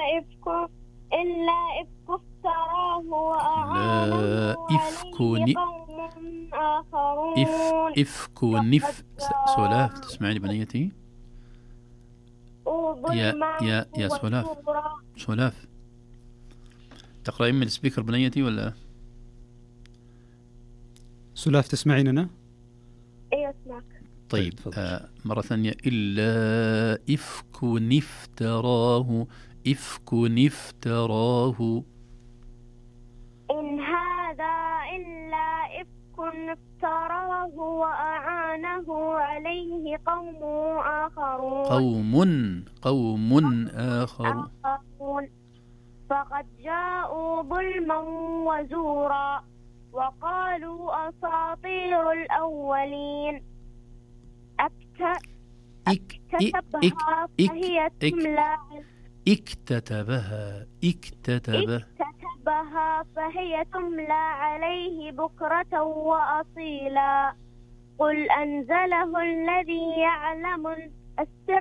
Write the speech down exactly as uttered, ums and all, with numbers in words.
إفك إلا إفك افتراه وأعانه لا إفك عليه ن... قوم إف آخرون إفك فقد نف سولاف، جاءوا تسمعني بنيتي؟ يا ظلما يا يا سولاف، وزورا. سولاف تقرأين من السبيكر بنيتي ولا؟ سلاف تسمعيننا؟ إيه أسمعك. طيب تفضل. آه مرة ثانية. إلا إفك نفتراه، إفك نفتراه. إن هذا إلا إفك افتراه وأعانه عليه قوم آخرون قوم قوم آخر. آخرون فقد جاءوا ظلما وزورا وقالوا أساطير الأولين أكت- إك اكتتبها إك فهي إك تملى اكتتبها اكتتب اكتتبها فهي تملى عليه بكرة وأصيلا. قل أنزله الذي يعلم السر